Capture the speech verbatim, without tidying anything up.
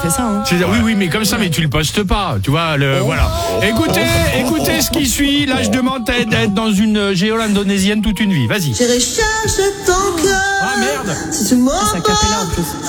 fait ça. Hein. C'est- Oui, oui, mais comme ça, mais tu le postes pas, tu vois, le, voilà. Écoutez, écoutez ce qui suit. Là, je demande d'être dans une géole indonésienne toute une vie. Vas-y. J'irai chercher ton cœur. Ah, merde. Si tu m'en C'est a cappella en plus.